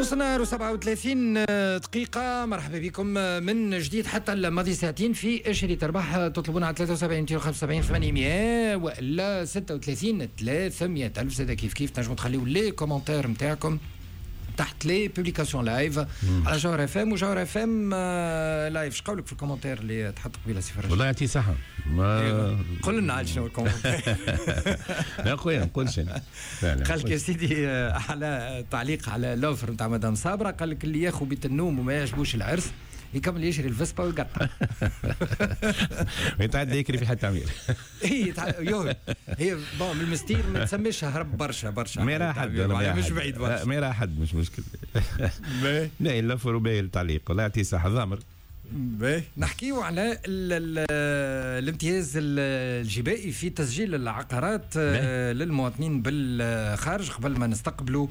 نص نهار و37 دقيقة. مرحبا بكم من جديد حتى الماضي ساعتين في شريط أرباح. تطلبون على 73 275 800 وإلا 36 300 ألف. زاد كيف تنجموا تخليوا لي كومنتير نتاعكم تحت لي بوبليكاسيون لايف على جوهر اف ام وجوهر اف ام لايف. شقول لك في الكومنتير اللي تحط قبيله سفر؟ والله يعطيه صحة. قل لنا على شنو الكومنتير. لا خويا ما نقولش قال لك يا سيدي على تعليق على لوفر نتاع مدام صابره، قال لك اللي ياخذ بيت النوم وما يعجبوش العرس يكمل يشري الفسبا ويقطع. يتعدى يكري في حتى عمير. هي بون من المستير ما تسميش هرب برشا ما راه حد مش بعيد برشا. ما راه حد مش مشكل. لا الا فروبي التعليق والله يعطيه صحة ضامر. نحكيو على الامتياز الجبائي في تسجيل العقارات للمواطنين بالخارج. قبل ما نستقبلوا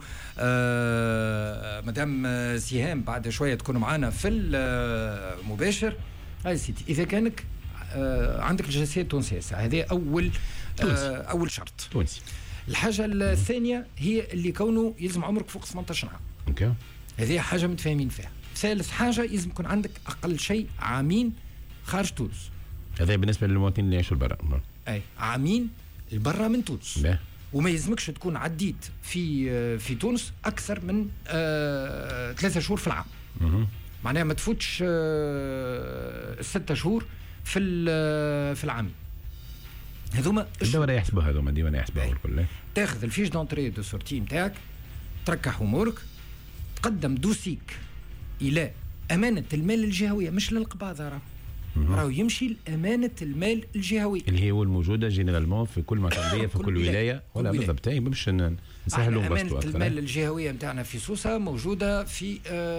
مدام سهام بعد شويه تكونوا معنا في المباشر. هاي سيدي اذا كانك عندك الجنسيه التونسيه هذه اول شرط تونسي. الحاجه الثانيه هي اللي كونه يلزم عمرك فوق 18 عام. اوكي هذه حاجه متفاهمين فيها. ثالث حاجة لازم يكون عندك أقل شيء عامين خارج تونس. هذا بالنسبة للمواطنين اللي يعيشوا برا. أي عامين برا من تونس. وما يلزمكش تكون عديت في تونس أكثر من 3 شهور في العام. معناها ما تفوتش 6 شهور في العام. هذوما الدورة يحسبوها هذوما ديما يحسبوها الكل. تاخذ الفيش دونتري دو سورتي نتاعك، تركح أمورك، تقدم دوسيك إلى أمانة المال الجهوية مش للقباضة. راهو يمشي لأمانة المال الجهوية اللي هي الموجودة جينيرالمون في كل مكان في كل ولاية. ولا بالضبط باش نسهلوا أمانة المال الجهوية نتاعنا في سوسة موجودة في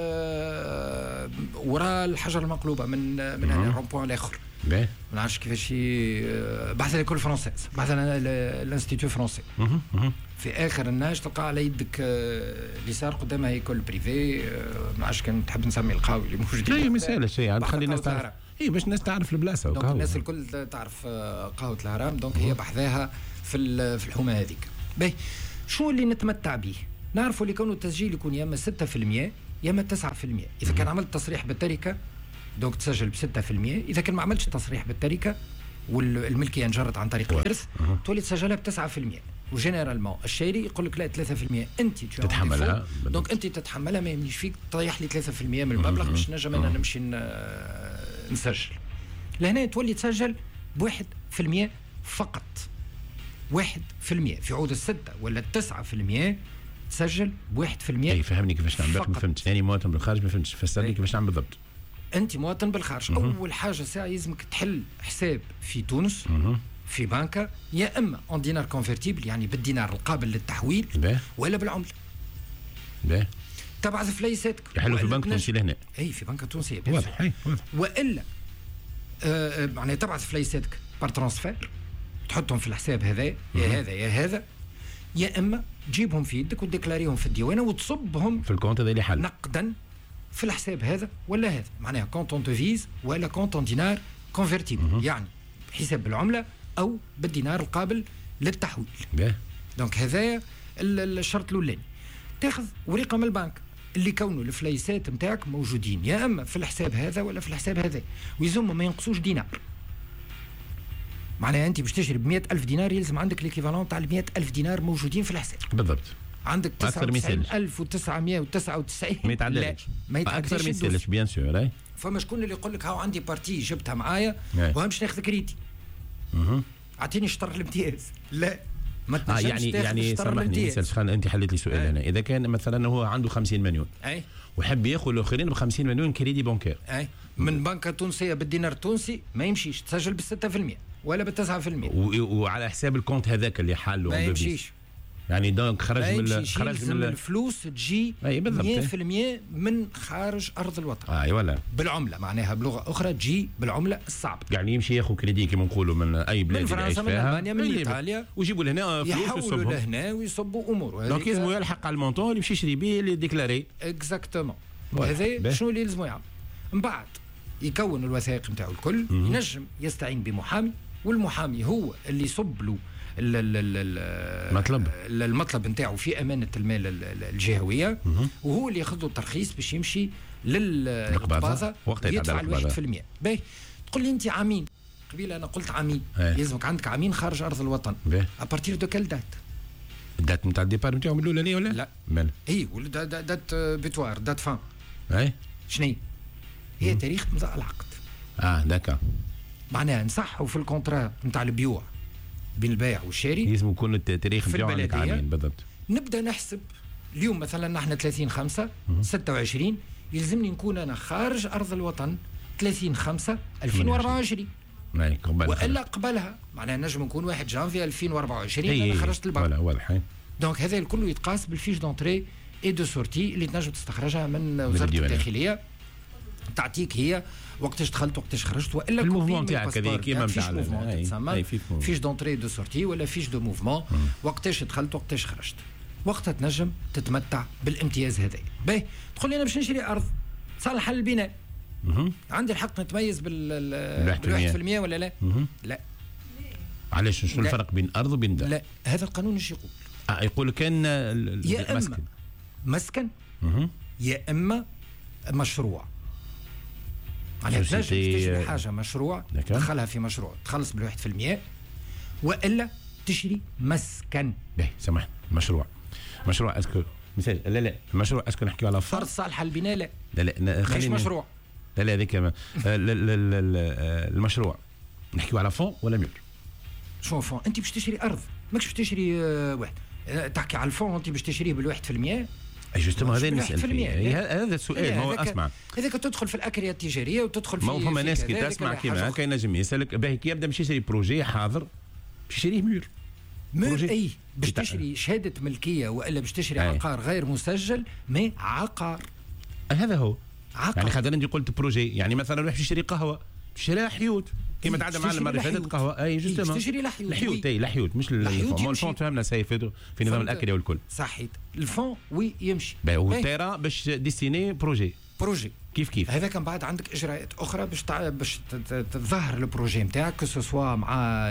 وراء الحجر المقلوبة من هذا الرومبوان الآخر. ما نعرفش كيفاش بحث ليكول فرونسيز، بحث الانستيتيو فرونسي. في اخر النهج تلقى على يدك اليسار قدامها ايكول بريفي. ما عادش كان تحب نسمي القهوي اللي موجود. لا مساله شيء تخلي الناس تعرف. باش الناس تعرف البلاصه دونك الناس الكل تعرف قهوه الهرم. دونك هي بحذاها في الحومه هذيك. باهي شو اللي نتمتع به؟ نعرفوا اللي كونه التسجيل يكون يا اما 6% يا اما 9%. اذا كان عملت تصريح بالتركه دونك تسجل ب 6%. اذا كان ما عملتش تصريح بالتركه والملكيه انجرت عن طريق الارث تولي تسجلها ب 9%. وجينيرالمون الشاري يقول لك لا 3% انت تتحملها. دونك انت تتحملها. ما يمنيش فيك تطيح لي 3% من المبلغ باش نجم انا نمشي نسجل. لهنا تولي تسجل ب 1% فقط. 1% في عود 6 ولا 9% تسجل ب 1%. اي فهمني كيفاش نعمل. ما فهمتش يعني مواطن بالخارج ما فهمتش. فسرني كيفاش نعمل بالضبط. انت مواطن بالخارج اول حاجه ساعه يلزمك تحل حساب في تونس في بنكه، يا اما اون دينار كونفرتيبل يعني بالدينار القابل للتحويل ولا بالعمله. تبعث فليساتك يحلوا في البنك التونسي لهنا. اي في بنكه تونسيه واضح. والا معناها تبعث فليساتك بار ترانسفير تحطهم في الحساب هذا يا هذا يا هذا، يا اما تجيبهم في يدك وتديكلاريهم في الديوانه وتصبهم في الكونت هذا اللي حل نقدا في الحساب هذا ولا هذا. معناها كونت اون ديفيز ولا كونت اون دينار كونفرتيبل يعني حساب بالعمله او بالدينار القابل للتحويل. دونك هذا الشرط الاولاني. تاخذ ورقه من البنك اللي كونه الفليسات نتاعك موجودين يا اما في الحساب هذا ولا في الحساب هذا، ويزم ما ينقصوش دينار. معناها انت باش تشتري ب 100,000 دينار يلزم عندك ليكيفالون تاع 100,000 دينار موجودين في الحساب. بالضبط. عندك 99,999 ما يتعدلش. اكثر ما يسالش بيان سور. فما شكون اللي يقول لك هاو عندي بارتي جبتها معايا وهمش ناخذ كريدي. اعطيني شطر الامتياز. لا ما تنجمش يعني سامحني انت حليت لي سؤال هنا. اذا كان مثلا هو عنده 50 مليون وحب ياخذ الاخرين ب 50 مليون كريدي بنكير من بنكه تونسيه بالدينار التونسي ما يمشيش تسجل ب 6% ولا ب 9%. وعلى حساب الكونت هذاك اللي حاله ما يمشيش. يعني دونك خرج من الفلوس تجي 100% من خارج ارض الوطن. ولا بالعمله معناها بلغه اخرى تجي بالعمله الصعبه. يعني يمشي ياخذ كريدي كما نقولوا من اي بلاد من فرنسا من المانيا من ايطاليا ويجيبوا لهنا فلوس يحولوا لهنا ويصبوا اموره. دونك لازم يلحق على المونطون اللي يمشي يشري به اللي ديكلاري. اكزاكتومون. هذا شنو اللي يلزموا يعمل من بعد؟ يكون الوثائق نتاعو الكل. ينجم يستعين بمحامي والمحامي هو اللي يصب له المطلب نتاعو في امانه المال الجهويه، وهو اللي ياخذ له الترخيص باش يمشي للقباضه ويدفع 1%. باهي تقول لي انت عامين قبيله، انا قلت عامين يلزمك عندك عامين خارج ارض الوطن. ابارتير دو كال دات؟ الدات نتاع الديبار نتاعهم الاولانيه ولا لا؟ مال اي ولا دات بيتوار، دات فان. اي شنو هي؟ تاريخ مضاء العقد. داكا معناها نصحوا في الكونترا نتاع البيوع بين البائع والشاري لازم يكون التاريخ نتاعو عندك عامين بالضبط. نبدا نحسب اليوم مثلا نحن 30/5/26 يلزمني نكون انا خارج ارض الوطن 30/5/2024 والا قبلها، معناها نجم نكون 1 جانفي 2024 انا خرجت البر. واضح. دونك هذا الكل يتقاس بالفيش دونتري اي دو سورتي اللي تنجم تستخرجها من وزاره الداخليه، تعطيك هي وقتاش دخلت وقتاش خرجت، والا الموفمون تاعك هذه كيما نتاع فيش دونتري دو سورتي ولا فيش دو موفمون، وقتاش دخلت وقتاش خرجت، وقتها تنجم تتمتع بالامتياز هذا. باهي تقول لي انا باش نشري ارض صالحه للبناء، عندي الحق نتميز بال1% ولا لا؟ لا. علاش؟ شنو الفرق بين ارض وبين دار؟ لا، هذا القانون ايش يقول؟ يقول كان يا اما مسكن يا اما مشروع. يعني تنجم تشتري حاجه مشروع تدخلها في مشروع تخلص بال1%، والا تشري مسكن. باهي سامحني، مشروع اسكو مثال لا المشروع اسكو نحكيو على فرض صالحه البناء؟ لا خلينا مشروع. لا هذيك المشروع نحكيو على فون ولا ميور؟ شو فون؟ انت باش تشري ارض ماكش باش تشري واحد، تحكي على الفون انت باش تشريه بال1%. جوستومون هذا نسال هذا السؤال. ما هو اسمع، هذاك تدخل في الاكريه التجاريه وتدخل في فما ناس كي تسمع كيما هكا ينجم يسالك باهي كي يبدا باش يشري بروجي حاضر باش يشريه ميور اي باش تشري شهاده ملكيه والا باش تشري عقار غير مسجل ما عقار. هذا هو عقار. يعني خاطر انت قلت بروجي، يعني مثلا روح يشتري قهوه تشري حيوت كيما تعدى معنا المره اللي فاتت قهوه. اي جوستومون تشري لحيوت مش الفون. الفون فهمنا سيفته في نظام الاكل والكل صحيت. الفون يمشي والتيرا باش ديستيني بروجي كيف هذا كان بعد عندك اجراءات اخرى باش تظهر البروجي نتاعك كسوا مع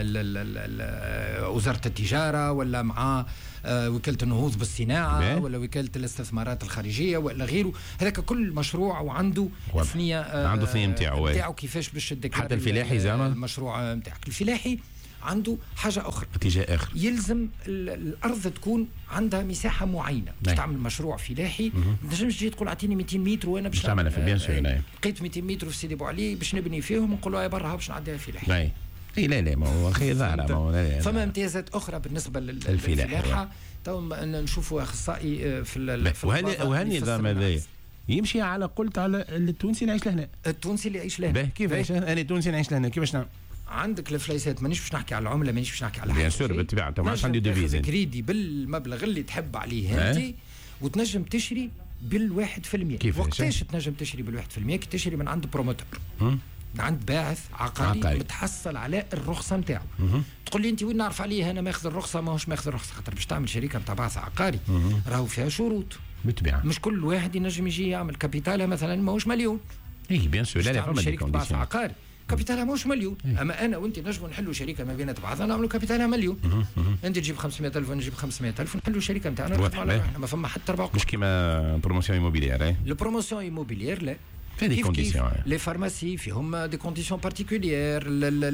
وزاره التجاره ولا مع وكاله النهوض بالصناعه ولا وكاله الاستثمارات الخارجيه ولا غيره. هذاك كل مشروع وعنده ثنيه، عنده ثنيه نتاعو كيفاش باش تديك. حتى الفلاحي زعما المشروع نتاعك الفلاحي عنده حاجه اخرى، اتجاه اخر. يلزم الارض تكون عندها مساحه معينه باش تعمل مشروع فلاحي. ما تنجمش تجي تقول اعطيني 200 متر وانا باش تعملها في بيان سور. لقيت 200 متر في سيدي بوعلي باش نبني فيهم ونقول له برا باش نعديها فلاحي. اي لا ما هو اخي ظاهره فما امتيازات اخرى بالنسبه للفلاحه. تو نشوفوا اخصائي في وهل النظام هذا يمشي على قلت على التونسي اللي يعيش لهنا؟ التونسي اللي يعيش لهنا كيفاش؟ انا تونسي نعيش لهنا كيفاش نعمل؟ عندك الفليسات مانيش باش نحكي على العمله، مانيش باش نحكي على حاجه بيان سور بالطبيعه ما عادش عندي دوفيز كريدي بالمبلغ اللي تحب عليه انت وتنجم تشري بال1%. وقتاش تنجم تشري بال1%؟ كي تشري من عند بروموتور، من عند باعث عقاري متحصل على الرخصه نتاعو. تقول لي انت وين نعرف عليه انا ماخذ الرخصه؟ ماهوش ماخذ الرخصه خاطر باش تعمل شركه نتاع بعث عقاري راهو فيها شروط بالطبيعه. مش كل واحد ينجم يجي يعمل كابيتالها مثلا ماهوش مليون. بيان سور لا فما شركه بعث عقاري كابيتالها ماهوش مليون. اما انا وانت نجموا نحلوا شركه ما بينات بعضنا نعملوا كابيتالها مليون. انت تجيب 500,000 وانا نجيب 500,000 نحلوا الشركه نتاعنا احنا ما فما حتى ربع. مش كيما بروموسيون ايموبيليير. البروموسيون ايموبيليير لا في دي كونديسيون. لي فارماسي فيهم دي كونديسيون بارتيكوليير،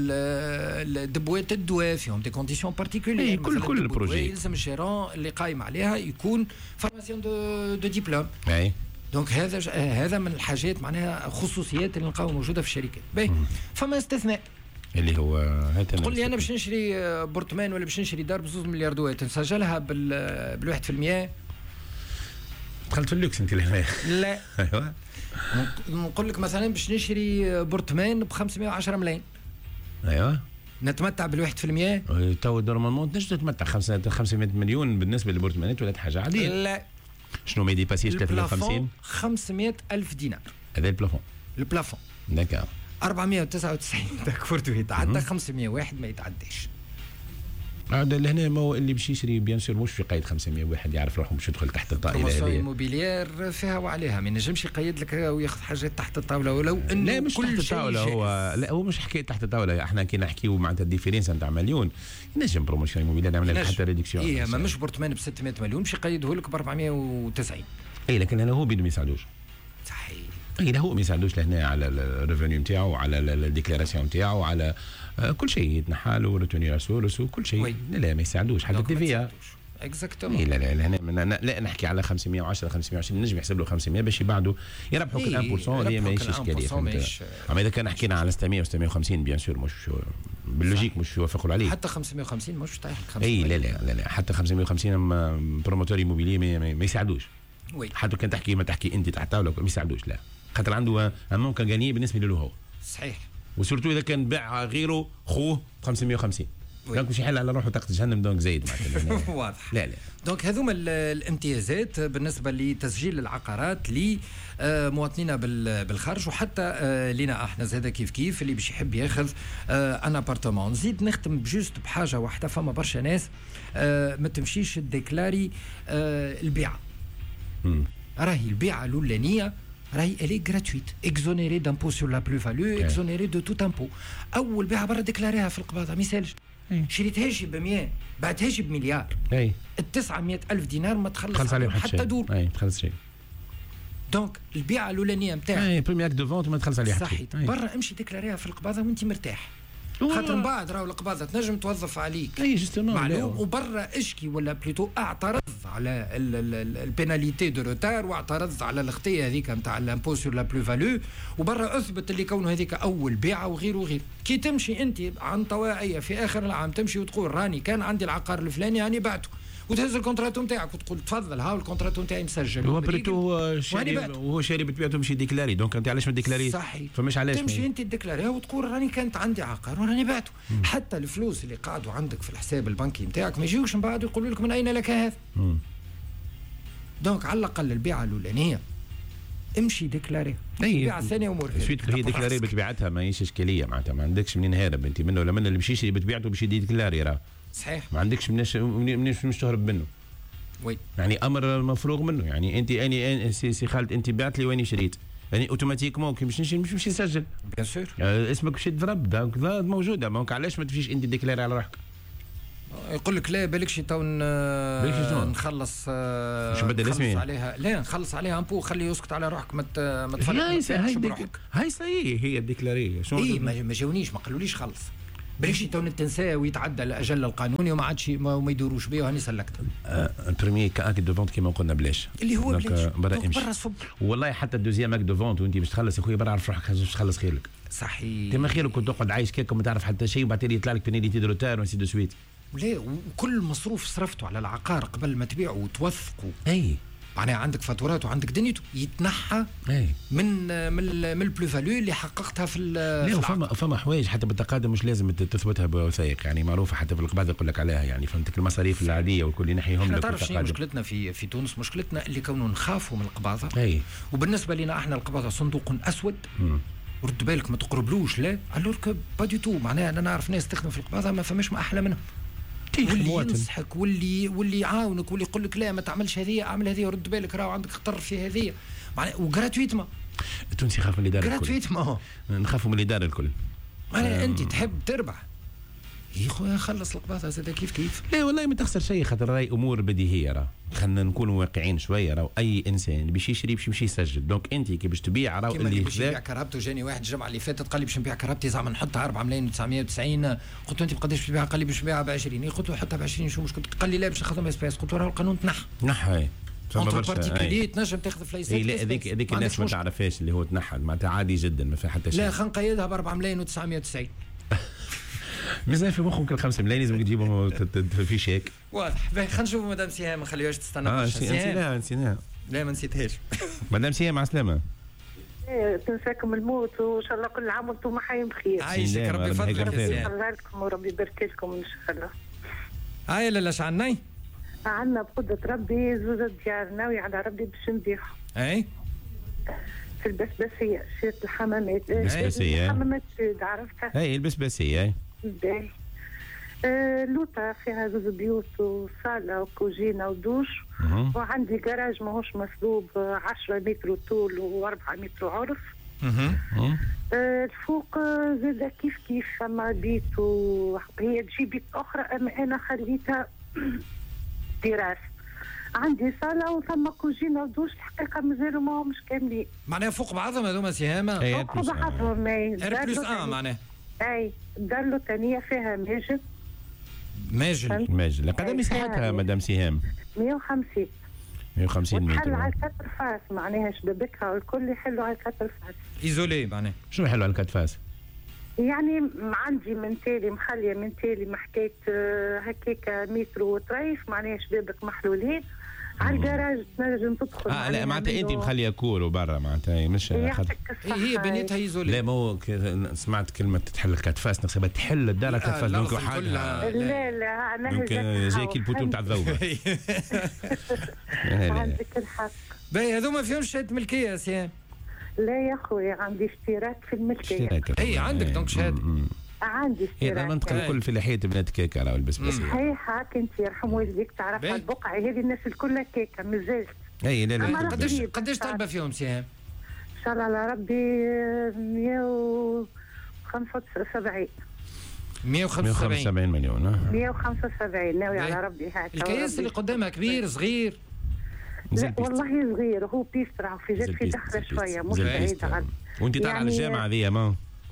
دبوات الدواء فيهم دي كونديسيون بارتيكوليير. كل البروجي يلزم الجيران اللي قايم عليها يكون فارماسيون دو ديبلوم. دونك هذا من الحاجات معناها خصوصيات اللي نلقاو موجوده في الشركات. باهي فما استثناء اللي هو تقول لي انا باش نشري برطمان ولا باش نشري دار ب2 مليار دوات نسجلها بال1%. دخلت في اللوكس انت لا ايوه نقول لك مثلا باش نشري برطمان ب510 ملايين. ايوه نتمتع بال1%. تو نورمالمون تنجم تتمتع 500 مليون بالنسبه للبرطمانات ولا حاجه عاديه. لا شنو ما يديباسيش 350 500,000 دينار. هذا البلافون. البلافون داكور 499 داكور يتعدى 501 ما يتعداش. هذا لهنا ما هو اللي باش يشري بيان سور مش في قيد 500 واحد يعرف روحه باش يدخل تحت الطائله هذه. الموبيلير فيها وعليها ما ينجمش يقيد لك وياخذ حاجات تحت الطاوله ولو انه لا مش تحت الطاوله هو لا هو مش حكايه تحت الطاوله. احنا كي نحكيو معناتها الديفيرنس نتاع مليون ينجم بروموسيون موبيلير نعمل لك حتى ريدكسيون. اي ما مش برطمان ب 600 مليون باش يقيده لك ب 490. اي لكن انا هو بيدو ما يساعدوش. صحيح. اي لا هو ما يساعدوش لهنا على الريفوني نتاعو وعلى الديكلاراسيون نتاعو وعلى كل شيء يتنحى له روتوني راسورس وكل شيء. لا ما يساعدوش حتى التيفيا. اكزاكتومون. لا نحكي على 510 520 نجم يحسب له 500 باش يبعدوا يربحوا كل 1% اللي ماهيش اشكاليه. اما اذا كان حكينا على 600 و 650 بيان سور مش باللوجيك مش يوافقوا عليه. حتى 550 مش طايح 500. اي لا حتى 550 بروموتور ايموبيلي ما يساعدوش. حتى كان تحكي ما تحكي انت تحت طاوله ما يساعدوش. لا خاطر عنده ممكن غني بالنسبه له هو. صحيح. وسورتو اذا كان باع غيره خوه 550 دونك مش يحل على روحه طاقه جهنم دونك زايد معناتها. واضح. لا دونك هذوما الامتيازات بالنسبه لتسجيل العقارات لمواطنينا بالخارج وحتى لنا احنا زاده كيف اللي باش يحب ياخذ ان ابارتمون. نزيد نختم بجوست بحاجه واحده. فما برشا ناس ما تمشيش تديكلاري البيعه. راهي البيعه الاولانيه راهي الي غراتويت اكزونيري دامبو سور لا بلو فالو اكزونيري دو توت امبو. اول بيعه برا ديكلاريها في القباضه ما يسالش. شريتهاش ب 100 بعتهاش بمليار. ال 900,000 دينار ما تخلص عليهم حتى دور. اي تخلص شيء. دونك البيعه الاولانيه نتاعك اي بريمير اكت دو فونت ما تخلص عليها حتى. صحيح. برا امشي ديكلاريها في القباضه وانت مرتاح. خاطر من بعد راهو القباضه تنجم توظف عليك. اي جوستومون معلوم. وبرا اشكي ولا بلوتو اعترض على البيناليتي دو روتار واعترض على الخطيه هذيك نتاع الامبو سور لا بلو فالو وبرا اثبت اللي كونه هذيك اول بيعه وغير. كي تمشي انت عن طوائيه في اخر العام تمشي وتقول راني كان عندي العقار الفلاني راني بعته وتهز الكونتراتو نتاعك وتقول تفضل هاو الكونتراتو نتاعي مسجل. هو بريتو هو شاري بطبيعته مش يديكلاري دونك انت علاش ما تديكلاري؟ صحيح. فمش علاش تمشي انت تديكلاري وتقول راني كانت عندي عقار وراني بعته. حتى الفلوس اللي قاعدوا عندك في الحساب البنكي نتاعك ما يجيوش من بعد يقولوا لك من اين لك هذا. دونك على الاقل البيعه الاولانيه امشي ديكلاري. البيعه الثانيه امور سويت هي ديكلاري بطبيعتها ما هيش اشكاليه معناتها ما عندكش منين هارب انت منه ولا من اللي باش يشري بطبيعته باش يديكلاري راه. صحيح. ما عندكش منش تهرب منه. وي. يعني امر مفروغ منه. يعني انت اني سي خالد انت بعت لي وين شريت يعني اوتوماتيكمون كي مش نسجل بيان سور اسمك باش يتضرب دونك موجوده. دونك علاش ما تمشيش انت ديكلاري على روحك؟ يقول لك لا بالكش تو نخلص نخلص عليها. لا نخلص عليها امبو خليه يسكت على روحك ما تفرقش بروحك. هاي صحيح هي الديكلاريه. اي ما جاونيش ما قالوليش خلص بلاش تو تنساه ويتعدى الاجل القانوني وما عادش ما يدوروش به وهاني سلكت. البريمير كاك دو فونت كيما قلنا بلاش اللي هو بلاش برا صب. والله حتى الدوزيام اك دو فونت وانت باش تخلص يا خويا برا عرف روحك باش تخلص خيرك. صحيح. تما خيرك كنت تقعد عايش كيك وما تعرف حتى شيء وبعدين يطلع لك بيناليتي دو روتار وسي دو سويت. لا وكل مصروف صرفته على العقار قبل ما تبيعه وتوثقه. اي معناها عندك فاتورات وعندك دنيته يتنحى من البلو فالو اللي حققتها في لا فما حوايج حتى بالتقادم مش لازم تثبتها بوثائق يعني معروفه حتى في القباضه يقول لك عليها يعني فهمتك المصاريف العاديه والكل ينحيهم لك. تعرف شنو مشكلتنا في تونس؟ مشكلتنا اللي كونه نخافوا من القباضه. وبالنسبه لنا احنا القباضه صندوق اسود. رد بالك ما تقربلوش. لا الورك با دي تو. معناها انا نعرف ناس تخدم في القباضه ما فماش ما احلى منهم. واللي ينصحك واللي يعاونك واللي يقول لك لا ما تعملش هذه اعمل هذه ورد بالك راهو عندك خطر في هذه وغراتويتمون. التونسي يخاف من الاداره الكل. غراتويتمون نخافوا من الاداره الكل. انت تحب تربح يا خويا خلص القباضه زاد كيف. لا والله ما تخسر شيء خاطر راهي امور بديهيه. راه خلينا نكونوا واقعيين شويه. راه اي انسان باش يشري باش يمشي يسجل. دونك انت كي باش تبيع راه اللي باش يبيع كرهبته. جاني واحد الجمعه اللي فاتت قال لي باش نبيع كرهبتي زعما نحطها 4 ملايين و990. قلت له انت بقداش باش تبيعها؟ قال لي باش نبيعها ب 20. قلت له حطها ب 20 شو مشكل؟ قال لي لا باش ناخذهم اسباس. قلت له راه القانون تنحى فما بارتيكولي تنجم تاخذ فليسات. لا هذيك الناس ما تعرفهاش اللي هو تنحى معناتها عادي جدا ما في حتى شيء. لا خلينا نقيدها ب 4 ملايين و990. مازال في مخهم كل 5 ملايين لازم تجيبهم في شيك. واضح. خلينا نشوفوا مدام سهام ما نخليوهاش تستنى. نسيناها. لا ما نسيتهاش. مدام سهام مع السلامه. تنساكم الموت وان شاء الله كل عام وانتم حيين بخير. عايشك ربي يفضلك. الله لكم وربي يبارك لكم ان شاء الله. هاي لا شعناي عندنا بقدرة ربي زوجة ديار ناوي على ربي باش نبيعهم. اي في البسباسية شريت الحمامات. البسباسية الحمامات عرفتها. اي البسباسية. باهي لوطة فيها 2 بيوت وصالة وكوجينة ودوش. وعندي جراج ماهوش مسلوب 10 متر طول و4 متر عرض. الفوق زاد كيف فما بيت وهي تجي بيت أخرى، أما أنا خليتها تراث. عندي صالة وثم كوجينة ودوش، الحقيقة مازالوا ماهمش كاملين. معناها فوق بعضهم هذوما سهامة؟ فوق بعضهم. R+1 معناها. أي دار لوطانية فيها ماجل. قدام مساحتها مدام سهام؟ 150 متر. تحل على الكتر فاس، معناها شبابكها والكل يحلوا على الكتر فاس. ايزولي معناها. شنو يحلوا على الكتر فاس؟ يعني عندي من تالي مخليه من تالي محكيت هكاك متر وطريف، معناها شبابك محلولين. على الجراج تنجم تدخل. لا معناتها انت مخليه كور وبرا معناتها مش هي بنيتها ايزولي. لا مو سمعت كلمه تحل الكتفاس نحسبها تحل الدار الكتفاس ممكن حاجه. لا انا ممكن جايك البوتون تاع الذوبه. عندك الحق. باهي هذوما فيهم شهاده ملكيه يا سيام؟ لا يا خويا عندي اشتراك في الملكيه. اي عندك دونك شهاده؟ عندي اشتراك. هي المنطقه الكل في لحيه بنات كيكه على البسبوسه. صحيح هاك انت يرحم والديك تعرف البقعه هذه الناس الكل كيكه مازالت. اي لا قداش طالبه فيهم سهام؟ ان شاء الله على ربي 175 175 مليون. 175 ناوي على ربي هاك. الكياس اللي قدامها كبير صغير؟ لا والله صغير، هو بيسترا في جات في دخله شويه مش بعيد عنه. وانت طالعه على الجامعه ذي ما؟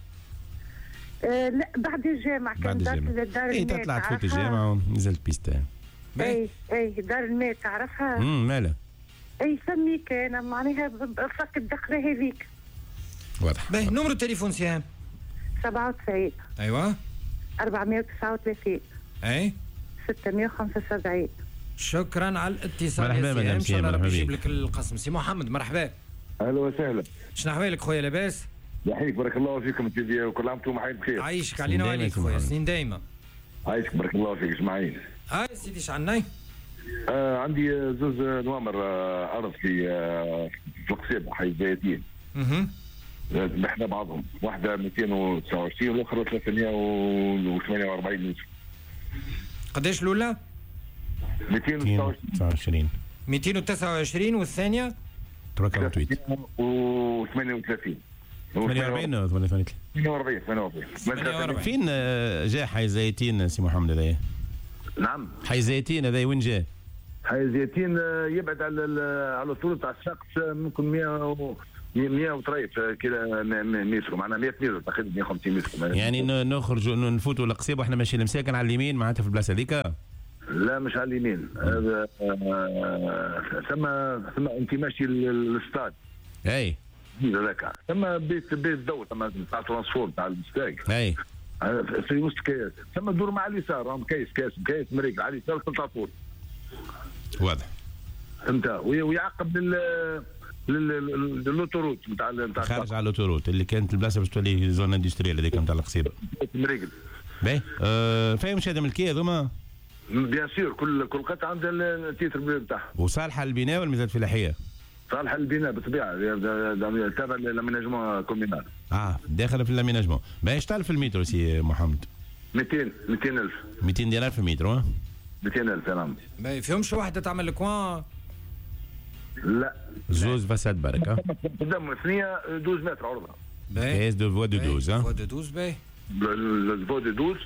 لا بعد الجامعه كان دار الماء. اي طلعت فوت الجامعه ونزلت بيستا. اي دار الماء تعرفها؟ ماله؟ اي سميك انا معناها فك الدخله هذيك. واضح. باهي نمرو التليفون سهام؟ 97. ايوه 439. اي 675. شكرا على الاتصال. مرحبا مدام ان شاء الله ربي يجيب لك القسم. سي محمد مرحبا. اهلا وسهلا. شنو احوالك خويا لاباس؟ يحييك بارك الله فيكم تيدي وكل عام وانتم حيين بخير. عايشك علينا وعليك خويا سنين دايما. عايشك بارك الله فيك اسماعيل. سيدي شعلناي؟ عندي 2 نوامر ارض في القصيبه حي الزيتين. احنا بعضهم واحده 229 والاخرى 348 متر. قداش الاولى؟ 229 229 والثانيه 38 48 48 فين جاء حي زيتين سي محمد هذايا؟ نعم حي زيتين هذايا وين جاء؟ حي زيتين يبعد على الطول تاع السقف ممكن 100 وطريف كذا متر، معناها 100 متر تقريبا 150 متر. يعني نخرجوا نفوتوا لقصيبه واحنا ماشيين لمساكن على اليمين معناتها في البلاصه هذيك؟ لا مش على اليمين، هذا ثم انت ماشي للستاد. اي هذاك ثم بيت دو ثم تاع ترانسفور تاع المستاك. اي في وسط كياس ثم دور مع اليسار راهم كيس مريق على اليسار تطلع طول. واضح. فهمت ويعقب للوتوروت نتاع خارج على اللوتوروت اللي كانت البلاصه باش تولي زون اندستريال هذيك نتاع القصيبه. مريقل. باهي فاهم شهاده ملكيه هذوما؟ بيان سور كل قطعه عندها التيتر بتاعها. وصالحه للبناء ولا مازالت في لحيه؟ صالحه للبناء بالطبيعه تابع للاميناجمون كومينال. داخله في الاميناجمون. باهي اش في المتر سي محمد؟ 200,000 200 دينار في المتر. 200,000 نعم. باهي فيهمش واحده تعمل الكوان؟ لا زوز فساد بركه. قدام ثنيه 12 متر عرضها. باهي كاس دو فوا دو دوز. فوا دو دوز. باهي الفوا دو دوز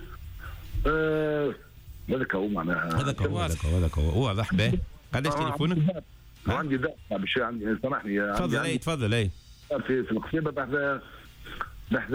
هذاك هو معناها هذاك هو واضح. باهي قداش تليفونك؟ عندي دار باش عندي سامحني. تفضل اي في القصيبه بحذا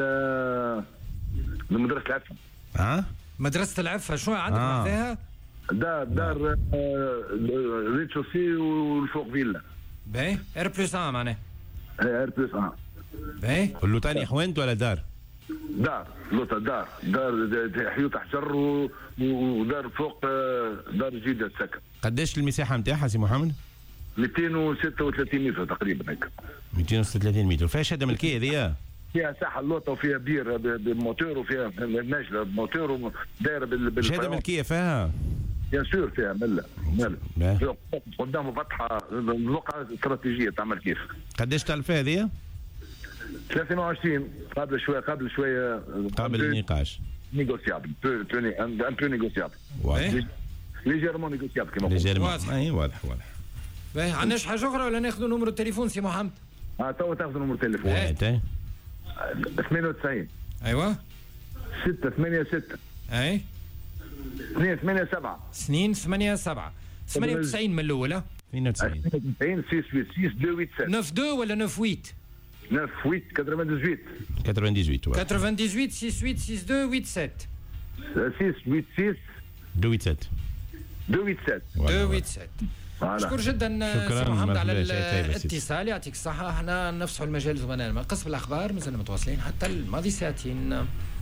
مدرسه العفه. مدرسه العفه شنو عندك بحذاها؟ دار ريتشوسي والفوق فيلا. باهي R+1 معناها. R+1. باهي كله تاني حوانت ولا دار؟ لوطا دار حيوط حجر ودار فوق دار جديده السكن. قداش المساحه نتاعها سي محمد؟ 236 متر تقريبا هيك. 236 متر. فيها شهاده ملكيه هذيا؟ فيها ساحه اللوطه وفيها بير بالموتور وفيها نجله بموتور دايره شهاده ملكيه فيها؟ بيان سور فيها ملا قدامه فتحه البقعه استراتيجيه تعمل كيف. قداش تعرف هذه؟ 23 قبل شويه قبل النقاش. نيغوسيابل ان بو نيغوسيابل ليجيرمون نيغوسيابل كيما ليجيرمون. اي واضح. باهي عندناش حاجه اخرى ولا ناخذ نمرو التليفون سي محمد؟ توا تاخذ نمرو التليفون 98 ايوا 686 اي 287 287 98 من الاولى 92 686 92 ولا 98 98 98 68 62 686 287 مشكور جدا سي محمد على الاتصال، يعطيك الصحة. احنا نفسحوا المجال زملائنا من قسم الأخبار، مازلنا متواصلين حتى الماضي ساعتين.